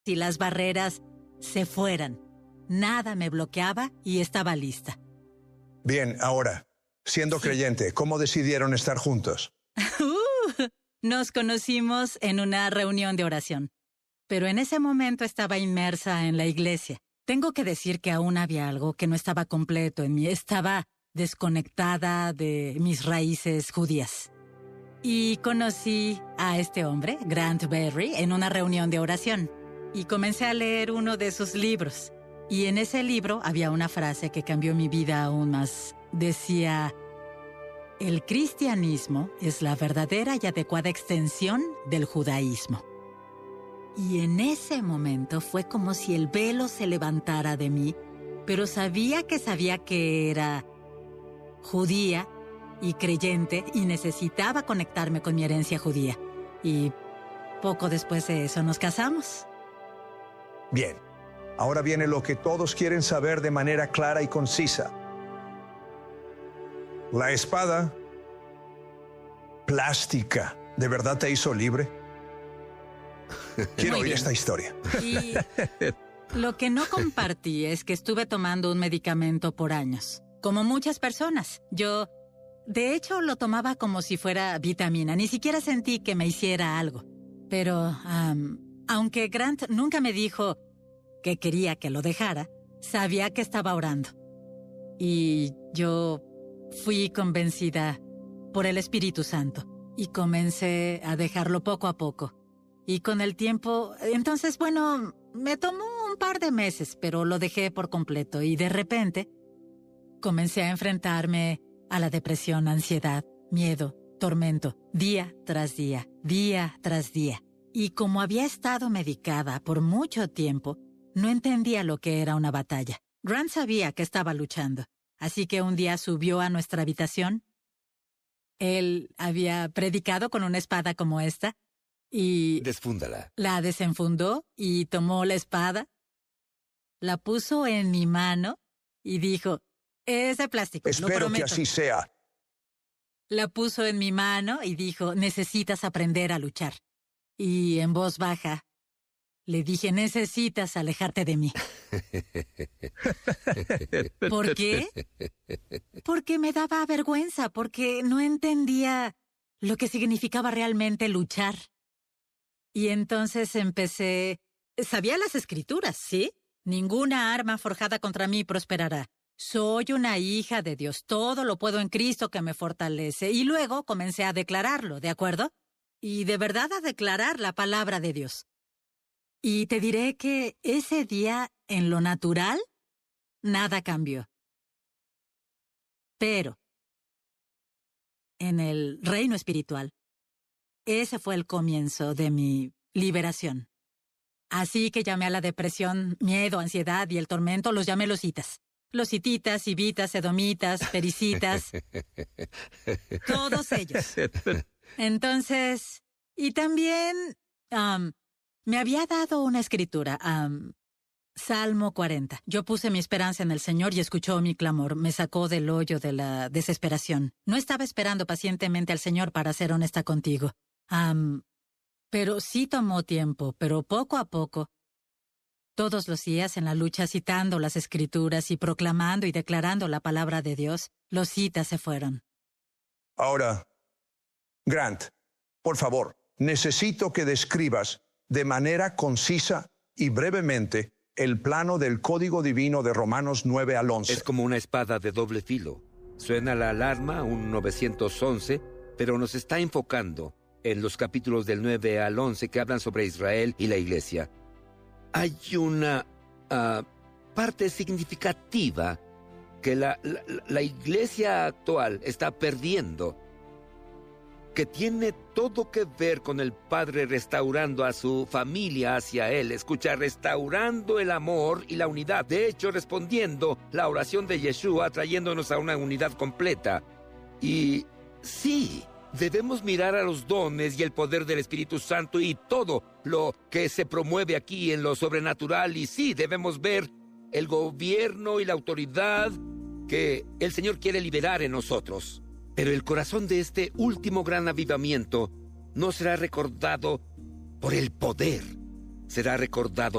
y las barreras se fueran. Nada me bloqueaba y estaba lista. Bien, ahora, siendo creyente, ¿cómo decidieron estar juntos? Nos conocimos en una reunión de oración, pero en ese momento estaba inmersa en la iglesia. Tengo que decir que aún había algo que no estaba completo en mí. Estaba desconectada de mis raíces judías. Y conocí a este hombre, Grant Berry, en una reunión de oración. Y comencé a leer uno de sus libros. Y en ese libro había una frase que cambió mi vida aún más. Decía: el cristianismo es la verdadera y adecuada extensión del judaísmo. Y en ese momento fue como si el velo se levantara de mí, pero sabía que era judía y creyente y necesitaba conectarme con mi herencia judía. Y poco después de eso nos casamos. Bien, ahora viene lo que todos quieren saber de manera clara y concisa. ¿La espada plástica de verdad te hizo libre? Quiero oír esta historia. Y lo que no compartí es que estuve tomando un medicamento por años. Como muchas personas. Yo, de hecho, lo tomaba como si fuera vitamina. Ni siquiera sentí que me hiciera algo. Pero, aunque Grant nunca me dijo que quería que lo dejara, sabía que estaba orando. Y yo fui convencida por el Espíritu Santo. Y comencé a dejarlo poco a poco. Y con el tiempo, entonces, bueno, me tomó un par de meses, pero lo dejé por completo. Y de repente, comencé a enfrentarme a la depresión, ansiedad, miedo, tormento, día tras día, día tras día. Y como había estado medicada por mucho tiempo, no entendía lo que era una batalla. Grant sabía que estaba luchando, así que un día subió a nuestra habitación. Él había predicado con una espada como esta y... Desfúndala. La desenfundó y tomó la espada, la puso en mi mano y dijo: es de plástico, lo Espero prometo. que así sea. La puso en mi mano y dijo: necesitas aprender a luchar. Y en voz baja le dije: necesitas alejarte de mí. ¿Por qué? Porque me daba vergüenza, porque no entendía lo que significaba realmente luchar. Y entonces empecé... Sabía las escrituras, ¿sí? Ninguna arma forjada contra mí prosperará. Soy una hija de Dios. Todo lo puedo en Cristo que me fortalece. Y luego comencé a declararlo, ¿de acuerdo? Y de verdad a declarar la palabra de Dios. Y te diré que ese día, en lo natural, nada cambió. Pero, en el reino espiritual, ese fue el comienzo de mi liberación. Así que llamé a la depresión, miedo, ansiedad y el tormento, los llamé los hitas. Los hititas, hivitas, edomitas, pericitas, todos ellos. Entonces, y también me había dado una escritura, Salmo 40. Yo puse mi esperanza en el Señor y escuchó mi clamor. Me sacó del hoyo de la desesperación. No estaba esperando pacientemente al Señor, para ser honesta contigo. Pero sí tomó tiempo, pero poco a poco. Todos los días en la lucha, citando las escrituras y proclamando y declarando la palabra de Dios, los hitas se fueron. Ahora, Grant, por favor, necesito que describas de manera concisa y brevemente el plano del código divino de Romanos 9 al 11. Es como una espada de doble filo. Suena la alarma, un 911, pero nos está enfocando en los capítulos del 9 al 11 que hablan sobre Israel y la iglesia. Hay una parte significativa que la iglesia actual está perdiendo, que tiene todo que ver con el Padre restaurando a su familia hacia Él. Escucha, restaurando el amor y la unidad. De hecho, respondiendo la oración de Yeshua, trayéndonos a una unidad completa. Y sí, debemos mirar a los dones y el poder del Espíritu Santo y todo lo que se promueve aquí en lo sobrenatural. Y sí, debemos ver el gobierno y la autoridad que el Señor quiere liberar en nosotros. Pero el corazón de este último gran avivamiento no será recordado por el poder, será recordado